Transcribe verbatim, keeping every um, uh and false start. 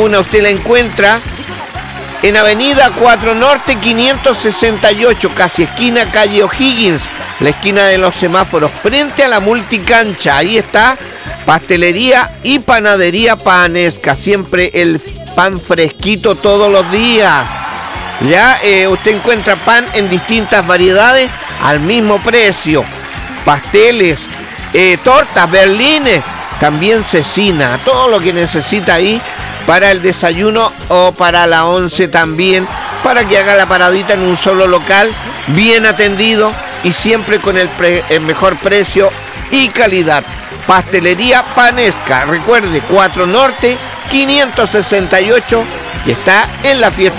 una usted la encuentra en Avenida cuatro Norte quinientos sesenta y ocho, casi esquina calle O'Higgins, la esquina de los semáforos, frente a la multicancha. Ahí está Pastelería y Panadería Panesca, siempre el pan fresquito todos los días. Ya eh, usted encuentra pan en distintas variedades al mismo precio. Pasteles, eh, tortas, berlines, también cecina, todo lo que necesita ahí para el desayuno o para la once también, para que haga la paradita en un solo local, bien atendido y siempre con el, pre- el mejor precio y calidad. Pastelería Panesca, recuerde, cuatro Norte quinientos sesenta y ocho, y está en la fiesta